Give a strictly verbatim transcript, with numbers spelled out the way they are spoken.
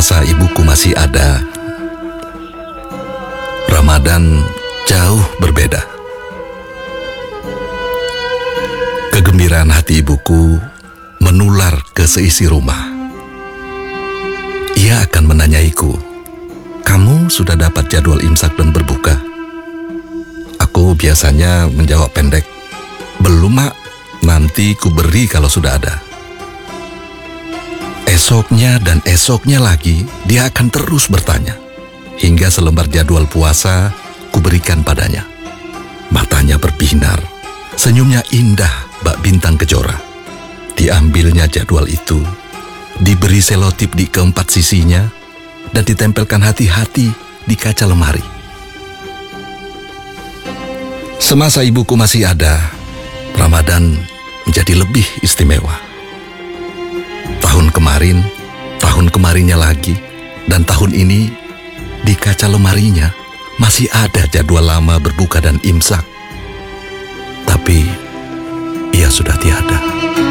Semasa ibuku masih ada, Ramadan jauh berbeda. Kegembiraan hati ibuku menular ke seisi rumah. Ia akan menanyaiku, "Kamu sudah dapat jadwal imsak dan berbuka?" Aku biasanya menjawab pendek, "Belum, Mak. Nanti ku beri kalau sudah ada." Esoknya dan esoknya lagi, dia akan terus bertanya, hingga selembar jadwal puasa kuberikan padanya. Matanya berbinar, senyumnya indah bak bintang kejora. Diambilnya jadwal itu, diberi selotip di keempat sisinya, dan ditempelkan hati-hati di kaca lemari. Semasa ibuku masih ada, Ramadan menjadi lebih istimewa. Tahun kemarin, tahun kemarinnya lagi, dan tahun ini, di kaca lemarinya masih ada jadwal lama berbuka dan imsak. Tapi ia sudah tiada.